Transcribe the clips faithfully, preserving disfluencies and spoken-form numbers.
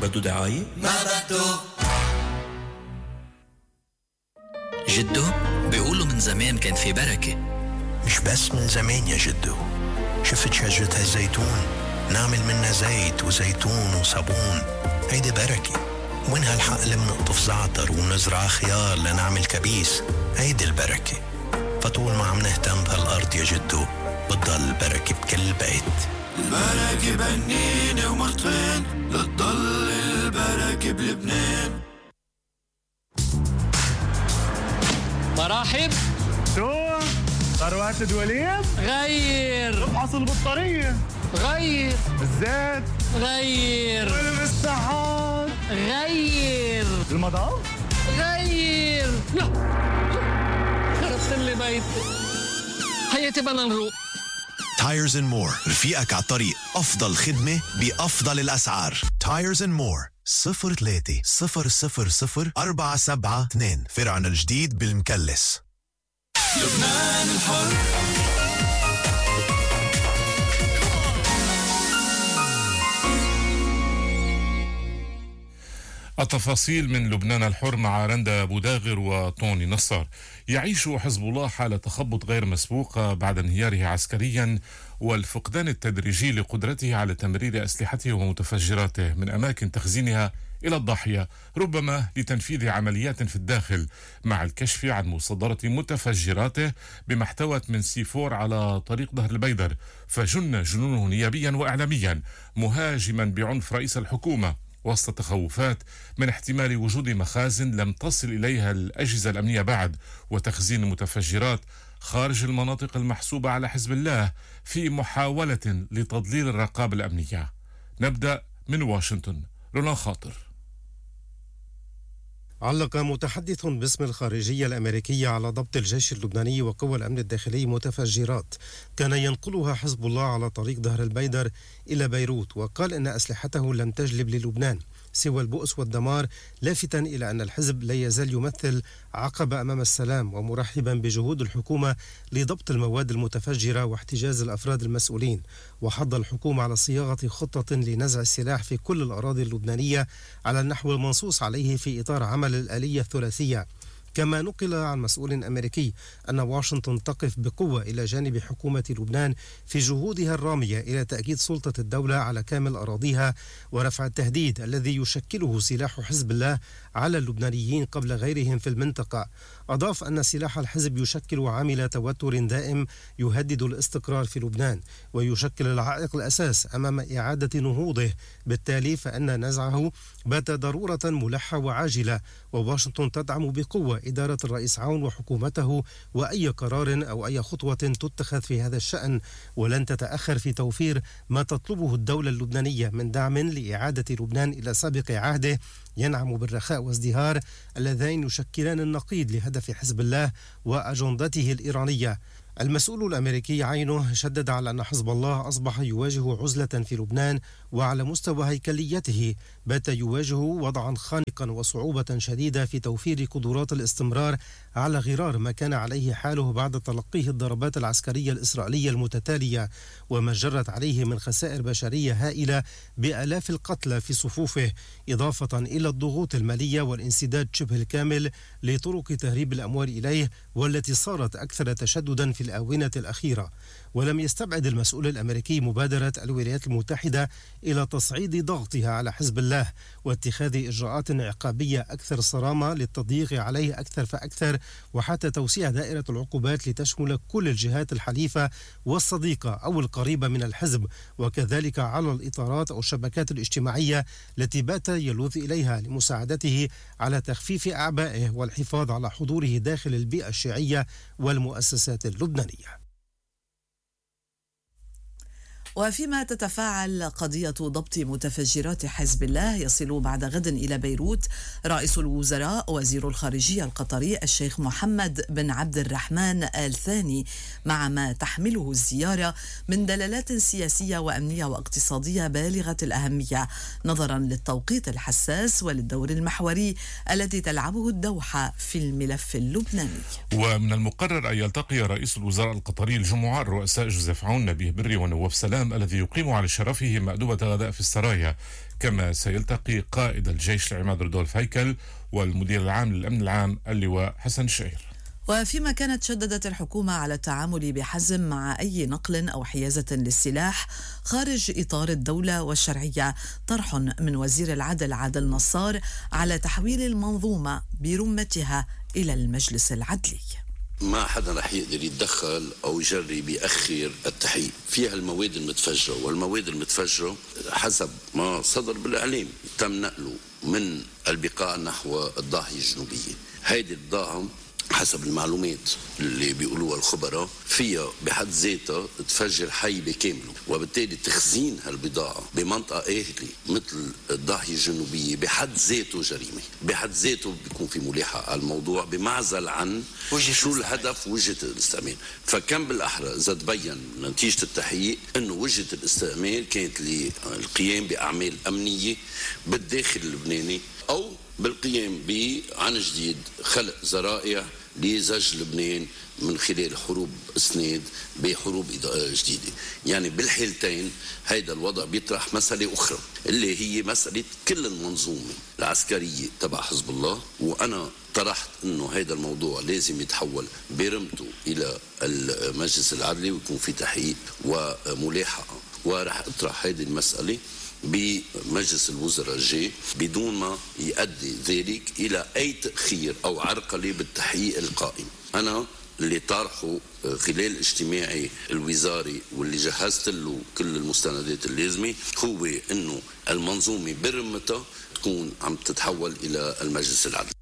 بده دعاية؟ ما بده. جدو بيقولوا من زمان كان في بركة. مش بس من زمان يا جدو، شفت شجرة الزيتون؟ نعمل منها زيت وزيتون وصابون، هيدي بركة. وين هالحقل منقطف زعتر ونزرع خيار لنعمل كبيس، هيدي البركة. فطول ما عم نهتم بهالأرض يا جدو بتضل البركة بكل بيت. البركة بنينة ومرتين لتضل البركة بلبنان. مرحب. شو؟ صار وقت الوليم؟ غير. ابحث البطارية. غير. الزيت. غير. والمساحات. غير. المضاف. غير. لا خربت لي بيتي. حياتي بدنا نروح. Tires and More، رفيقك على الطريق، أفضل خدمة بأفضل الأسعار. Tires and More صفر ثلاثة صفر صفر صفر أربعة سبعة اثنين، فرعنا الجديد بالمكلس. لبنان الحر. التفاصيل من لبنان الحر مع رندا بوداغر وطوني نصار. يعيش حزب الله حالة تخبط غير مسبوقة بعد انهياره عسكريا والفقدان التدريجي لقدرته على تمرير أسلحته ومتفجراته من أماكن تخزينها إلى الضاحية، ربما لتنفيذ عمليات في الداخل، مع الكشف عن مصادرة متفجراته بمحتوى من سي فور على طريق ظهر البيدر، فجن جنونه نيابيا وإعلاميا مهاجما بعنف رئيس الحكومة وسط تخوفات من احتمال وجود مخازن لم تصل إليها الأجهزة الأمنية بعد، وتخزين المتفجرات خارج المناطق المحسوبة على حزب الله في محاولة لتضليل الرقابة الأمنية. نبدأ من واشنطن. رولان خاطر. علق متحدث باسم الخارجية الأمريكية على ضبط الجيش اللبناني وقوى الأمن الداخلي متفجرات كان ينقلها حزب الله على طريق ظهر البيدر إلى بيروت، وقال إن أسلحته لم تجلب للبنان سوى البؤس والدمار، لافتا إلى أن الحزب لا يزال يمثل عقبة أمام السلام، ومرحبا بجهود الحكومة لضبط المواد المتفجرة واحتجاز الأفراد المسؤولين. وحض الحكومة على صياغة خطة لنزع السلاح في كل الأراضي اللبنانية على النحو المنصوص عليه في إطار عمل الآلية الثلاثية. كما نقل عن مسؤول أمريكي أن واشنطن تقف بقوة إلى جانب حكومة لبنان في جهودها الرامية إلى تأكيد سلطة الدولة على كامل أراضيها ورفع التهديد الذي يشكله سلاح حزب الله على اللبنانيين قبل غيرهم في المنطقة. أضاف أن سلاح الحزب يشكل عامل توتر دائم يهدد الاستقرار في لبنان ويشكل العائق الأساس أمام إعادة نهوضه، بالتالي فإن نزعه بات ضرورة ملحة وعاجلة، وواشنطن تدعم بقوة إدارة الرئيس عون وحكومته وأي قرار أو أي خطوة تتخذ في هذا الشأن، ولن تتأخر في توفير ما تطلبه الدولة اللبنانية من دعم لإعادة لبنان إلى سابق عهده ينعم بالرخاء وازدهار اللذين يشكلان النقيض لهدف حزب الله وأجندته الإيرانية. المسؤول الأمريكي عينه شدد على أن حزب الله أصبح يواجه عزلة في لبنان، وعلى مستوى هيكليته بات يواجه وضعا خانقا وصعوبة شديدة في توفير قدرات الاستمرار على غرار ما كان عليه حاله بعد تلقيه الضربات العسكرية الإسرائيلية المتتالية وما جرت عليه من خسائر بشرية هائلة بآلاف القتلى في صفوفه، إضافة إلى الضغوط المالية والانسداد شبه الكامل لطرق تهريب الأموال إليه والتي صارت أكثر تشددا في الآونة الأخيرة. ولم يستبعد المسؤول الأمريكي مبادرة الولايات المتحدة إلى تصعيد ضغطها على حزب الله واتخاذ إجراءات عقابية أكثر صرامة للتضييق عليه أكثر فأكثر، وحتى توسيع دائرة العقوبات لتشمل كل الجهات الحليفة والصديقة أو القريبة من الحزب، وكذلك على الإطارات أو الشبكات الاجتماعية التي بات يلوذ إليها لمساعدته على تخفيف أعبائه والحفاظ على حضوره داخل البيئة الشيعية والمؤسسات اللبنانية. وفيما تتفاعل قضية ضبط متفجرات حزب الله، يصل بعد غد إلى بيروت رئيس الوزراء وزير الخارجية القطري الشيخ محمد بن عبد الرحمن آل ثاني، مع ما تحمله الزيارة من دلالات سياسية وأمنية واقتصادية بالغة الأهمية، نظرا للتوقيت الحساس وللدور المحوري الذي تلعبه الدوحة في الملف اللبناني. ومن المقرر أن يلتقي رئيس الوزراء القطري الجمعة الرؤساء جوزيف عون، نبيه بري ونواف سلام العام الذي يقيم على شرفه مأدبة غداء في السرايا، كما سيلتقي قائد الجيش العماد رودولف هيكل والمدير العام للأمن العام اللواء حسن شعير. وفيما كانت شددت الحكومة على التعامل بحزم مع أي نقل أو حيازة للسلاح خارج إطار الدولة والشرعية، طرح من وزير العدل عادل نصار على تحويل المنظومة برمتها إلى المجلس العدلي. ما حدا رح يقدر يتدخل أو يجرب يأخر التحقيق فيها المواد المتفجرة، والمواد المتفجرة حسب ما صدر بالإعلام تم نقله من البقاع نحو الضاحية الجنوبية. هيدي الضاحية حسب المعلومات اللي بيقولوها الخبراء فيها بحد ذاتها تفجر حي بكامله، وبالتالي تخزين هالبضاعة بمنطقة آهلة مثل الضاحية الجنوبية بحد ذاته جريمة، بحد ذاته بيكون في ملاحقة على الموضوع بمعزل عن شو الهدف وجهة الاستعمال. فكم بالأحرى إذا تبين نتيجة التحقيق أنه وجهة الاستعمال كانت للقيام بأعمال أمنية بالداخل اللبناني أو بالقيام عن جديد خلق ذرائع لزج لبنان من خلال حروب اسناد بحروب جديدة. يعني بالحالتين هيدا الوضع بيطرح مسألة أخرى اللي هي مسألة كل المنظومة العسكرية تبع حزب الله، وأنا طرحت أنه هيدا الموضوع لازم يتحول برمته إلى المجلس العدلي ويكون في تحقيق وملاحقة، ورح أطرح هيدي المسألة بمجلس الوزراء الجاي بدون ما يؤدي ذلك إلى أي تأخير أو عرقلة بالتحقيق القائم. أنا اللي طارحه خلال اجتماعي الوزاري واللي جهزت له كل المستندات اللازمة هو أنه المنظومة برمتها تكون عم تتحول إلى المجلس العدلي.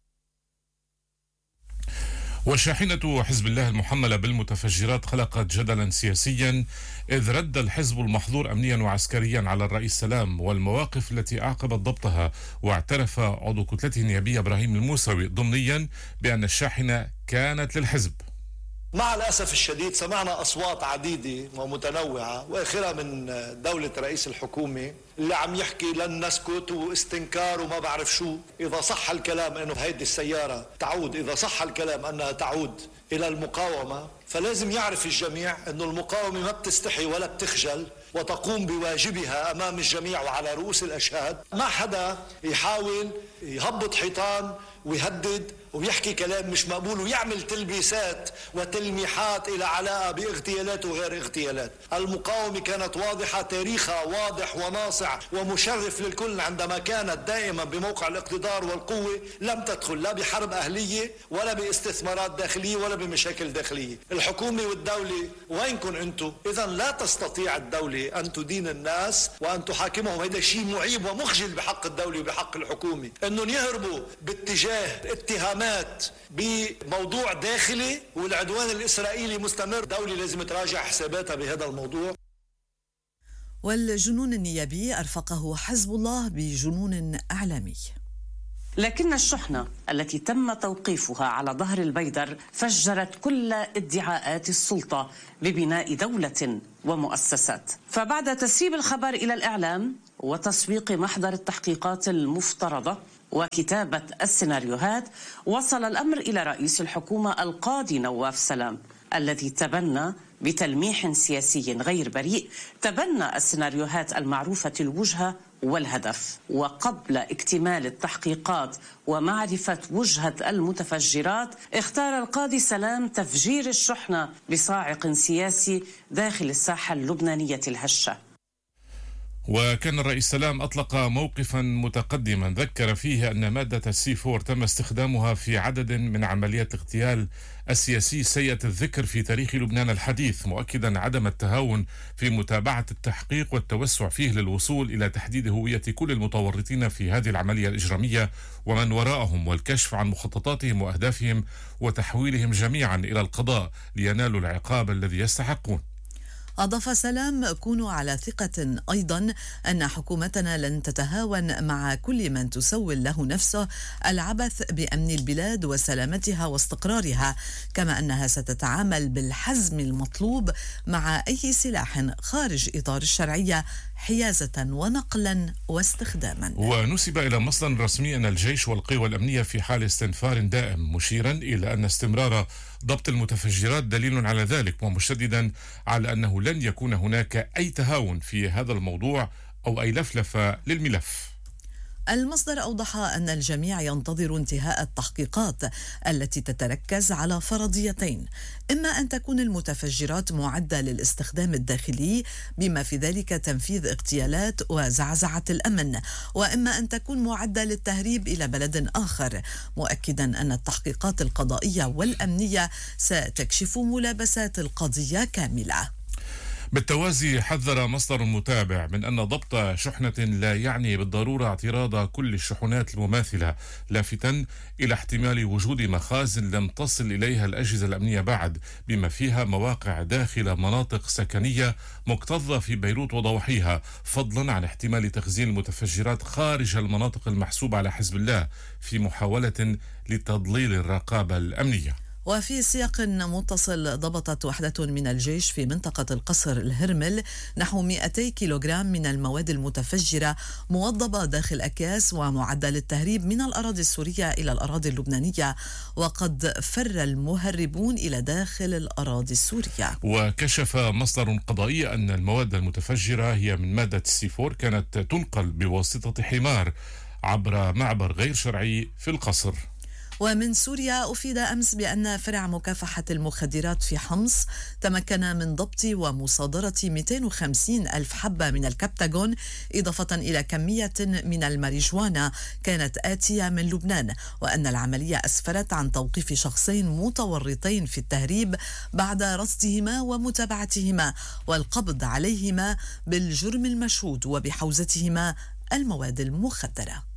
وشاحنة حزب الله المحملة بالمتفجرات خلقت جدلا سياسيا، إذ رد الحزب المحظور أمنيا وعسكريا على الرئيس سلام والمواقف التي أعقبت ضبطها، واعترف عضو كتلته النيابية إبراهيم الموسوي ضمنيا بأن الشاحنة كانت للحزب. مع الأسف الشديد سمعنا أصوات عديدة ومتنوعة وآخرها من دولة رئيس الحكومة اللي عم يحكي لن نسكت واستنكار وما بعرف شو. إذا صح الكلام أنه هيدي السيارة تعود، إذا صح الكلام أنها تعود إلى المقاومة، فلازم يعرف الجميع أنه المقاومة ما بتستحي ولا بتخجل وتقوم بواجبها أمام الجميع وعلى رؤوس الأشهاد. ما حدا يحاول يهبط حيطان ويهدد ويحكي كلام مش مقبول ويعمل تلبيسات وتلميحات إلى علاقة باغتيالات وغير اغتيالات. المقاومة كانت واضحة، تاريخها واضح وناصع ومشرف للكل عندما كانت دائما بموقع الاقتدار والقوة، لم تدخل لا بحرب أهلية ولا باستثمارات داخلية ولا بمشاكل داخلية. الحكومة والدولة وينكن أنتم؟ إذا لا تستطيع الدولة أن تدين الناس وأن تحاكمهم. هذا شيء معيب ومخجل بحق الدولة وبحق الحكومة، أنهم يهربوا باتجاه اتهامات بموضوع داخلي والعدوان الإسرائيلي مستمر. الدولة لازم تراجع حساباتها بهذا الموضوع. والجنون النيابي أرفقه حزب الله بجنون إعلامي. لكن الشحنة التي تم توقيفها على ظهر البيدر فجرت كل ادعاءات السلطة ببناء دولة ومؤسسات. فبعد تسريب الخبر إلى الإعلام وتسويق محضر التحقيقات المفترضة وكتابة السيناريوهات، وصل الأمر إلى رئيس الحكومة القاضي نواف سلام الذي تبنى بتلميح سياسي غير بريء تبنى السيناريوهات المعروفة الوجهة والهدف. وقبل اكتمال التحقيقات ومعرفة وجهة المتفجرات، اختار القاضي سلام تفجير الشحنة بصاعق سياسي داخل الساحة اللبنانية الهشة. وكان الرئيس سلام أطلق موقفا متقدما ذكر فيه أن مادة السي فور تم استخدامها في عدد من عمليات الاغتيال السياسي سيئة الذكر في تاريخ لبنان الحديث، مؤكدا عدم التهاون في متابعة التحقيق والتوسع فيه للوصول إلى تحديد هوية كل المتورطين في هذه العملية الإجرامية ومن وراءهم، والكشف عن مخططاتهم وأهدافهم وتحويلهم جميعا إلى القضاء لينالوا العقاب الذي يستحقون. أضاف سلام: كونوا على ثقة أيضا أن حكومتنا لن تتهاون مع كل من تسول له نفسه العبث بأمن البلاد وسلامتها واستقرارها، كما أنها ستتعامل بالحزم المطلوب مع أي سلاح خارج إطار الشرعية حيازة ونقلا واستخداما. ونسب إلى مصدر رسمي أن الجيش والقوى الأمنية في حال استنفار دائم، مشيرا إلى أن استمرار ضبط المتفجرات دليل على ذلك، ومشددا على أنه لن يكون هناك أي تهاون في هذا الموضوع أو أي لفلفة للملف. المصدر أوضح أن الجميع ينتظر انتهاء التحقيقات التي تتركز على فرضيتين: إما أن تكون المتفجرات معدة للاستخدام الداخلي بما في ذلك تنفيذ اغتيالات وزعزعة الأمن، وإما أن تكون معدة للتهريب إلى بلد آخر، مؤكدا أن التحقيقات القضائية والأمنية ستكشف ملابسات القضية كاملة. بالتوازي حذر مصدر متابع من أن ضبط شحنة لا يعني بالضرورة اعتراض كل الشحنات المماثلة، لافتا إلى احتمال وجود مخازن لم تصل إليها الأجهزة الأمنية بعد، بما فيها مواقع داخل مناطق سكنية مكتظة في بيروت وضواحيها، فضلا عن احتمال تخزين المتفجرات خارج المناطق المحسوبة على حزب الله في محاولة لتضليل الرقابة الأمنية. وفي سياق متصل، ضبطت وحدة من الجيش في منطقة القصر الهرمل نحو مئتي كيلوغرام من المواد المتفجرة موضبة داخل أكياس ومعدة للتهريب من الأراضي السورية إلى الأراضي اللبنانية، وقد فر المهربون إلى داخل الأراضي السورية. وكشف مصدر قضائي أن المواد المتفجرة هي من مادة السي فور كانت تنقل بواسطة حمار عبر معبر غير شرعي في القصر. ومن سوريا أفيد أمس بأن فرع مكافحة المخدرات في حمص تمكن من ضبط ومصادرة مئتين وخمسين ألف حبة من الكبتاغون، إضافة إلى كمية من الماريجوانا كانت آتية من لبنان، وأن العملية أسفرت عن توقيف شخصين متورطين في التهريب بعد رصدهما ومتابعتهما والقبض عليهما بالجرم المشهود وبحوزتهما المواد المخدرة.